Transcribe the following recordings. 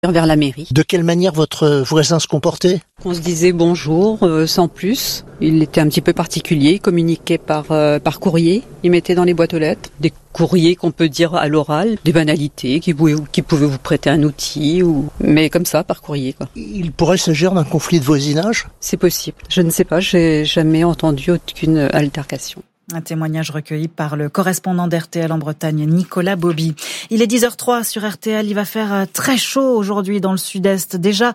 vers la mairie. De quelle manière votre voisin se comportait ? On se disait bonjour, sans plus. Il était un petit peu particulier, il communiquait par courrier. Il mettait dans les boîtes aux lettres des courriers qu'on peut dire à l'oral, des banalités qui pouvaient vous prêter un outil, mais comme ça, par courrier, quoi. Il pourrait s'agir d'un conflit de voisinage ? C'est possible. Je ne sais pas, j'ai jamais entendu aucune altercation. Un témoignage recueilli par le correspondant d'RTL en Bretagne, Nicolas Bobby. Il est 10h03 sur RTL. Il va faire très chaud aujourd'hui dans le sud-est. Déjà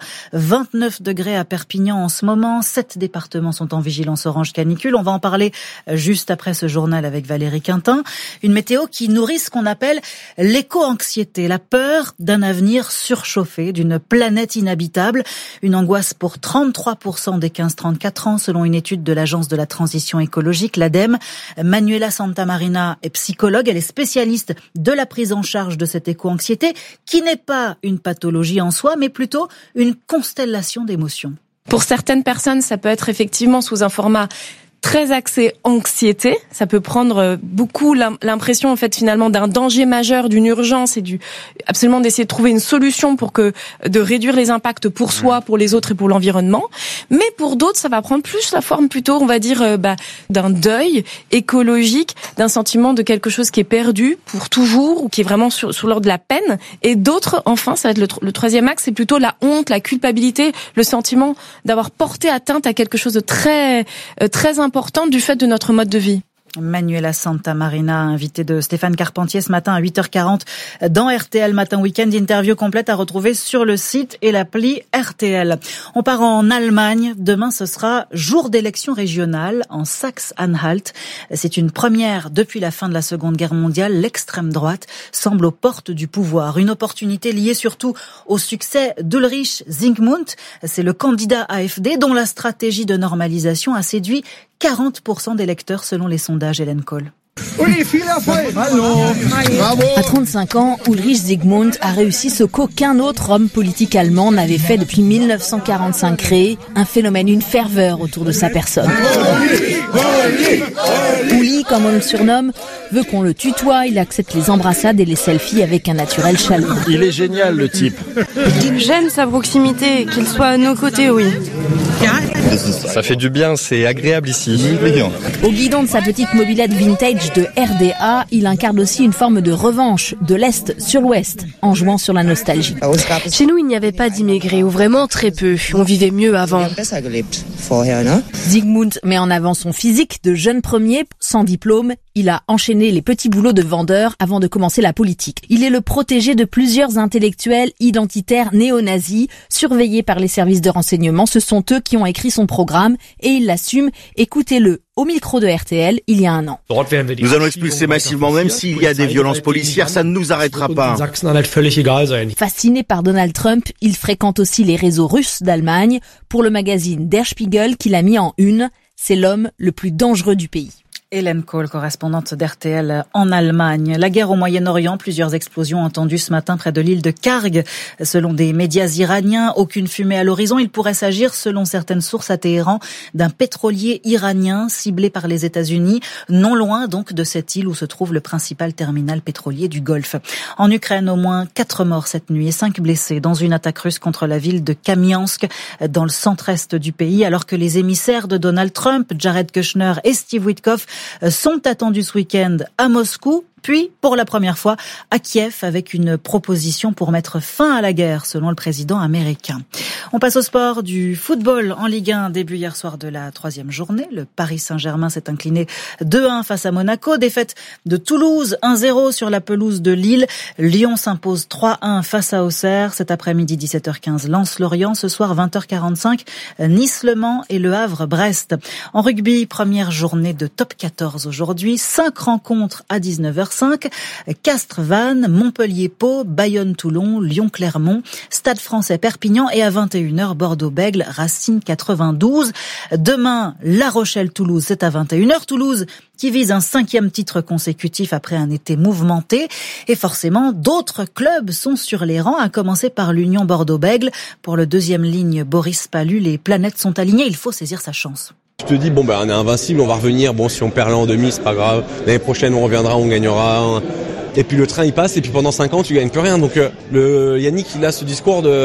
29 degrés à Perpignan en ce moment. 7 départements sont en vigilance orange canicule. On va en parler juste après ce journal avec Valérie Quintin. Une météo qui nourrit ce qu'on appelle l'éco-anxiété, la peur d'un avenir surchauffé, d'une planète inhabitable. Une angoisse pour 33% des 15-34 ans selon une étude de l'Agence de la transition écologique, l'ADEME. Manuela Santamarina est psychologue, elle est spécialiste de la prise en charge de cette éco-anxiété qui n'est pas une pathologie en soi, mais plutôt une constellation d'émotions. Pour certaines personnes, ça peut être effectivement sous un format très axé anxiété, ça peut prendre beaucoup l'impression en fait finalement d'un danger majeur, d'une urgence et absolument d'essayer de trouver une solution de réduire les impacts pour soi, pour les autres et pour l'environnement. Mais pour d'autres, ça va prendre plus la forme plutôt, on va dire, d'un deuil écologique, d'un sentiment de quelque chose qui est perdu pour toujours ou qui est vraiment sous l'ordre de la peine. Et d'autres, enfin, ça va être le troisième axe, c'est plutôt la honte, la culpabilité, le sentiment d'avoir porté atteinte à quelque chose de très important du fait de notre mode de vie. Manuela Santamarina, invitée de Stéphane Carpentier ce matin à 8h40 dans RTL Matin Week-end. Interview complète à retrouver sur le site et l'appli RTL. On part en Allemagne. Demain, ce sera jour d'élection régionale en Saxe-Anhalt. C'est une première depuis la fin de la Seconde Guerre mondiale. L'extrême droite semble aux portes du pouvoir. Une opportunité liée surtout au succès d'Ulrich Zygmunt. C'est le candidat AfD dont la stratégie de normalisation a séduit 40% d'électeurs selon les sondages, Hélène Kohl. À 35 ans, Ulrich Zygmunt a réussi ce qu'aucun autre homme politique allemand n'avait fait depuis 1945, créer un phénomène, une ferveur autour de sa personne. Uli, comme on le surnomme, veut qu'on le tutoie, il accepte les embrassades et les selfies avec un naturel chaleureux. Il est génial, le type. J'aime sa proximité, qu'il soit à nos côtés, oui. Ça fait du bien, c'est agréable ici. Au guidon de sa petite mobilette vintage de RDA, il incarne aussi une forme de revanche de l'Est sur l'Ouest, en jouant sur la nostalgie. Chez nous, il n'y avait pas d'immigrés, ou vraiment très peu. On vivait mieux avant. Zygmunt met en avant son physique de jeune premier, sans diplôme. Il a enchaîné les petits boulots de vendeur avant de commencer la politique. Il est le protégé de plusieurs intellectuels identitaires néo-nazis, surveillés par les services de renseignement. Ce sont eux qui ont écrit son programme et il l'assume. Écoutez-le au micro de RTL il y a un an. Nous allons expulser massivement, même s'il y a des violences policières, ça ne nous arrêtera pas. Fasciné par Donald Trump, il fréquente aussi les réseaux russes d'Allemagne. Pour le magazine Der Spiegel qu'il a mis en une, c'est l'homme le plus dangereux du pays. Hélène Kohl, correspondante d'RTL en Allemagne. La guerre au Moyen-Orient, plusieurs explosions entendues ce matin près de l'île de Karg. Selon des médias iraniens, aucune fumée à l'horizon. Il pourrait s'agir, selon certaines sources à Téhéran, d'un pétrolier iranien ciblé par les États-Unis, non loin donc de cette île où se trouve le principal terminal pétrolier du Golfe. En Ukraine, au moins 4 morts cette nuit et 5 blessés dans une attaque russe contre la ville de Kamiansk, dans le centre-est du pays, alors que les émissaires de Donald Trump, Jared Kushner et Steve Witkoff, sont attendus ce week-end à Moscou, puis pour la première fois à Kiev avec une proposition pour mettre fin à la guerre selon le président américain. On passe au sport, du football en Ligue 1, début hier soir de la 3e journée. Le Paris Saint-Germain s'est incliné 2-1 face à Monaco. Défaite de Toulouse 1-0 sur la pelouse de Lille. Lyon s'impose 3-1 face à Auxerre. Cet après-midi 17h15 Lens-Lorient. Ce soir 20h45 Nice-Le Mans et Le Havre-Brest. En rugby, première journée de top 14 aujourd'hui. 5 rencontres à 19h05. Castres-Vannes, Montpellier-Pau, Bayonne-Toulon, Lyon-Clermont, Stade français Perpignan et à 21h Bordeaux-Bègles, Racing 92. Demain, La Rochelle-Toulouse, c'est à 21h. Toulouse qui vise un 5e titre consécutif après un été mouvementé. Et forcément, d'autres clubs sont sur les rangs, à commencer par l'Union Bordeaux-Bègles. Pour le 2e ligne Boris Pallu, les planètes sont alignées, il faut saisir sa chance. Tu te dis, bon, on est invincible, on va revenir, bon, si on perd l'an 2000, c'est pas grave, l'année prochaine on reviendra, on gagnera. Et puis le train il passe, et puis pendant 5 ans tu gagnes plus rien. Donc Yannick il a ce discours de